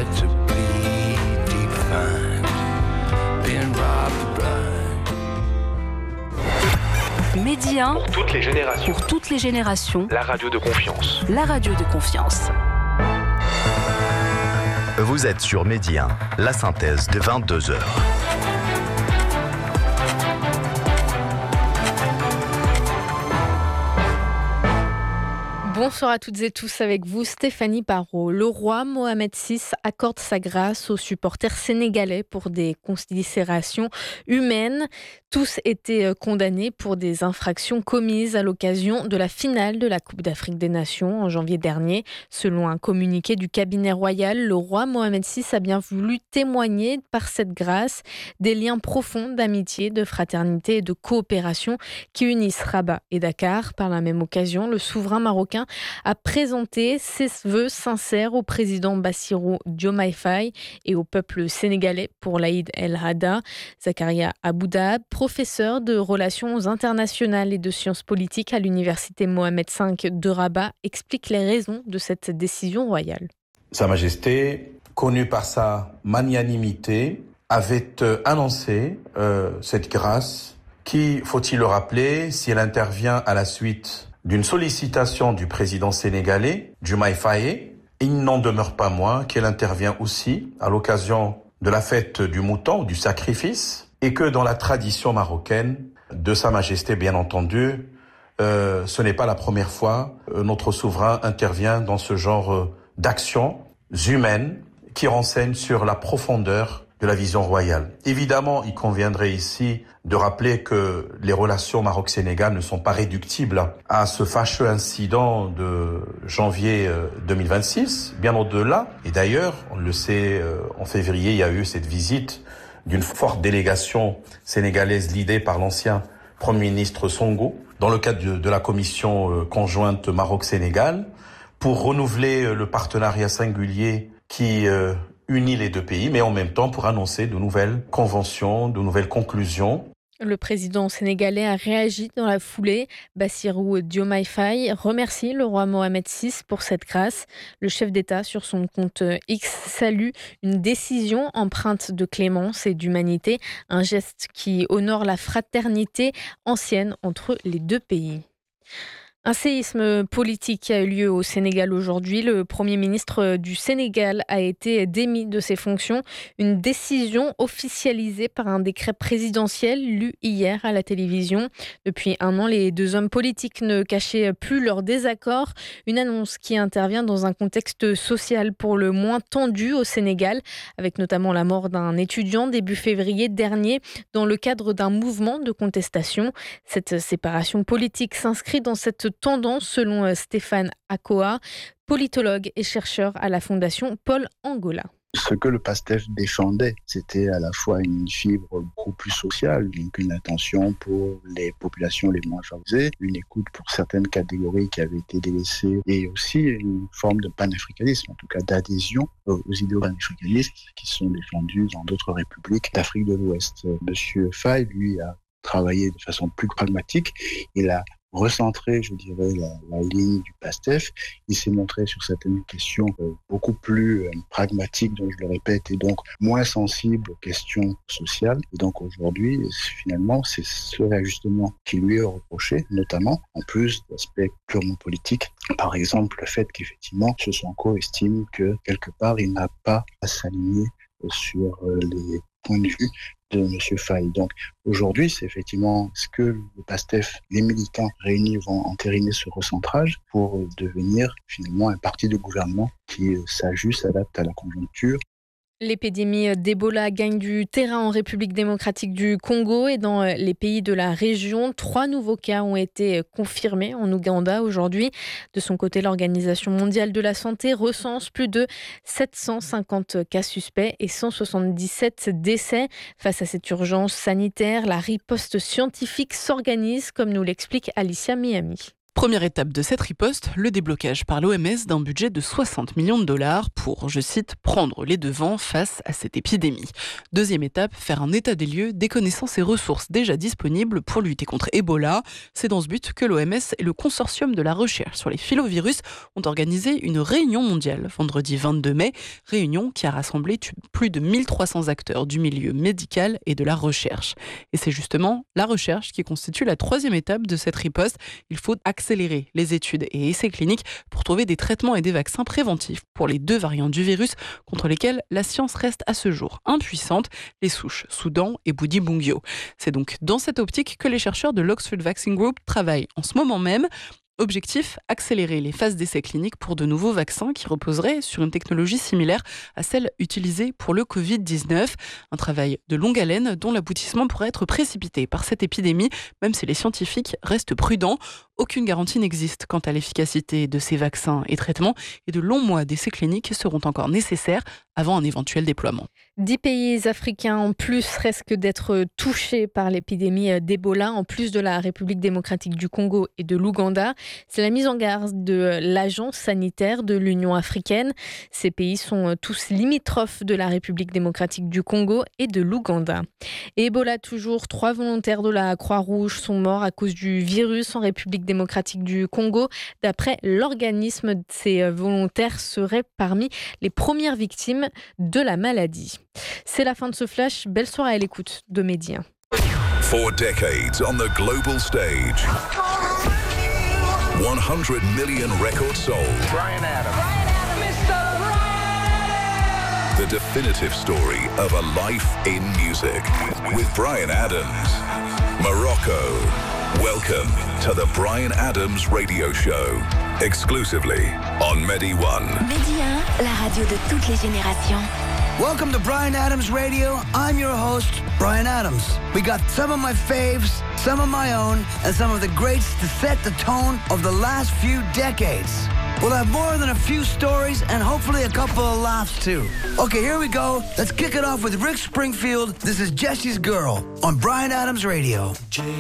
yet to be defined. Being robbed blind. Midi 1 pour toutes les générations. Pour toutes les générations. La radio de confiance. La radio de confiance. Vous êtes sur Midi 1, la synthèse de 22h. Bonsoir à toutes et tous, avec vous Stéphanie Parot. Le roi Mohamed VI accorde sa grâce aux supporters sénégalais pour des considérations humaines. Tous étaient condamnés pour des infractions commises à l'occasion de la finale de la Coupe d'Afrique des Nations en janvier dernier. Selon un communiqué du cabinet royal, le roi Mohamed VI a bien voulu témoigner par cette grâce des liens profonds d'amitié, de fraternité et de coopération qui unissent Rabat et Dakar. Par la même occasion, le souverain marocain a présenté ses vœux sincères au président Bassirou Diomaye Faye et au peuple sénégalais pour l'Aïd el-Adha. Zakaria Aboudab, professeur de relations internationales et de sciences politiques à l'université Mohamed V de Rabat, explique les raisons de cette décision royale. Sa Majesté, connue par sa magnanimité, avait annoncé cette grâce qui, faut-il le rappeler, si elle intervient à la suite d'une sollicitation du président sénégalais, Diomaye Faye, il n'en demeure pas moins qu'elle intervient aussi à l'occasion de la fête du mouton, du sacrifice, et que dans la tradition marocaine de Sa Majesté, bien entendu, ce n'est pas la première fois notre souverain intervient dans ce genre d'actions humaines qui renseignent sur la profondeur de la vision royale. Évidemment, il conviendrait ici de rappeler que les relations Maroc-Sénégal ne sont pas réductibles à ce fâcheux incident de janvier 2026, bien au-delà. Et d'ailleurs, on le sait, en février, il y a eu cette visite d'une forte délégation sénégalaise l'idée par l'ancien Premier ministre Sonko, dans le cadre de la commission conjointe Maroc-Sénégal, pour renouveler le partenariat singulier qui unit les deux pays, mais en même temps pour annoncer de nouvelles conventions, de nouvelles conclusions. Le président sénégalais a réagi dans la foulée. Bassirou Diomaye Faye remercie le roi Mohamed VI pour cette grâce. Le chef d'État, sur son compte X, salue une décision empreinte de clémence et d'humanité, un geste qui honore la fraternité ancienne entre les deux pays. Un séisme politique a eu lieu au Sénégal aujourd'hui. Le Premier ministre du Sénégal a été démis de ses fonctions. Une décision officialisée par un décret présidentiel lu hier à la télévision. Depuis un an, les deux hommes politiques ne cachaient plus leur désaccord. Une annonce qui intervient dans un contexte social pour le moins tendu au Sénégal, avec notamment la mort d'un étudiant début février dernier dans le cadre d'un mouvement de contestation. Cette séparation politique s'inscrit dans cette tendance selon Stéphane Akoa, politologue et chercheur à la Fondation Paul Angola. Ce que le PASTEF défendait, c'était à la fois une fibre beaucoup plus sociale, donc une attention pour les populations les moins favorisées, une écoute pour certaines catégories qui avaient été délaissées, et aussi une forme de panafricanisme, en tout cas d'adhésion aux idéaux panafricanistes qui sont défendus dans d'autres républiques d'Afrique de l'Ouest. Monsieur Faye, lui, a travaillé de façon plus pragmatique. Il a recentrer, je dirais, la ligne du PASTEF. Il s'est montré sur certaines questions beaucoup plus pragmatique, donc je le répète, et donc moins sensible aux questions sociales. Et donc aujourd'hui, finalement, c'est ce réajustement qui lui est reproché, notamment, en plus d'aspects purement politiques. Par exemple, le fait qu'effectivement, ce Sonko estime que, quelque part, il n'a pas à s'aligner sur les points de vue de M. Faye. Donc aujourd'hui, c'est effectivement ce que le PASTEF, les militants réunis vont entériner ce recentrage pour devenir finalement un parti de gouvernement qui s'ajuste, s'adapte à la conjoncture. L'épidémie d'Ebola gagne du terrain en République démocratique du Congo et dans les pays de la région. 3 nouveaux cas ont été confirmés en Ouganda aujourd'hui. De son côté, l'Organisation mondiale de la santé recense plus de 750 cas suspects et 177 décès. Face à cette urgence sanitaire, la riposte scientifique s'organise, comme nous l'explique Alicia Miami. Première étape de cette riposte, le déblocage par l'OMS d'un budget de 60 millions de dollars pour, je cite, prendre les devants face à cette épidémie. Deuxième étape, faire un état des lieux des connaissances et ressources déjà disponibles pour lutter contre Ebola. C'est dans ce but que l'OMS et le consortium de la recherche sur les filovirus ont organisé une réunion mondiale vendredi 22 mai, réunion qui a rassemblé plus de 1300 acteurs du milieu médical et de la recherche. Et c'est justement la recherche qui constitue la troisième étape de cette riposte. Il faut accélérer les études et essais cliniques pour trouver des traitements et des vaccins préventifs pour les 2 variants du virus contre lesquels la science reste à ce jour impuissante, les souches Soudan et Bundibugyo. C'est donc dans cette optique que les chercheurs de l'Oxford Vaccine Group travaillent en ce moment même. Objectif, accélérer les phases d'essais cliniques pour de nouveaux vaccins qui reposeraient sur une technologie similaire à celle utilisée pour le Covid-19. Un travail de longue haleine dont l'aboutissement pourrait être précipité par cette épidémie, même si les scientifiques restent prudents. Aucune garantie n'existe quant à l'efficacité de ces vaccins et traitements et de longs mois d'essais cliniques seront encore nécessaires avant un éventuel déploiement. 10 pays africains en plus risquent d'être touchés par l'épidémie d'Ebola, en plus de la République démocratique du Congo et de l'Ouganda. C'est la mise en garde de l'Agence sanitaire de l'Union africaine. Ces pays sont tous limitrophes de la République démocratique du Congo et de l'Ouganda. Et Ebola toujours, 3 volontaires de la Croix-Rouge sont morts à cause du virus en République démocratique du Congo. D'après l'organisme, ces volontaires seraient parmi les premières victimes de la maladie. C'est la fin de ce flash. Belle soirée à l'écoute de Média. 4 decades on the global stage. 100 million records sold. Bryan Adams. The definitive story of a life in music with Bryan Adams. Morocco. Welcome to the Bryan Adams Radio Show. Exclusively on Medi One. Medi 1, la radio de toutes les générations. Welcome to Bryan Adams Radio. I'm your host, Bryan Adams. We got some of my faves, some of my own, and some of the greats to set the tone of the last few decades. We'll have more than a few stories and hopefully a couple of laughs too. Okay, here we go. Let's kick it off with Rick Springfield. This is Jesse's Girl on Bryan Adams Radio.